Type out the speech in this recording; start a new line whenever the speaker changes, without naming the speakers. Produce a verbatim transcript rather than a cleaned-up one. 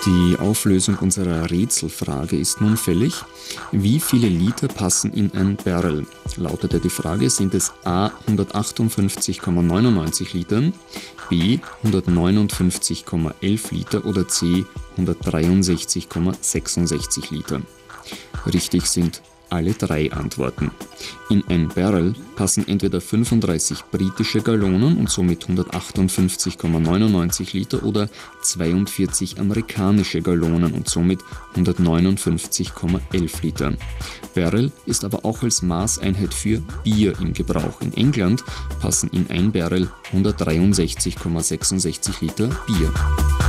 Die Auflösung unserer Rätselfrage ist nun fällig. Wie viele Liter passen in ein Barrel? Lautete die Frage, sind es a. hundertachtundfünfzig Komma neunundneunzig Liter, b. hundertneunundfünfzig Komma elf Liter oder c. hundertdreiundsechzig Komma sechsundsechzig Liter? Richtig sind alle drei Antworten. In ein Barrel passen entweder fünfunddreißig britische Gallonen und somit hundertachtundfünfzig Komma neunundneunzig Liter oder zweiundvierzig amerikanische Gallonen und somit hundertneunundfünfzig Komma elf Liter. Barrel ist aber auch als Maßeinheit für Bier im Gebrauch. In England passen in ein Barrel hundertdreiundsechzig Komma sechsundsechzig Liter Bier.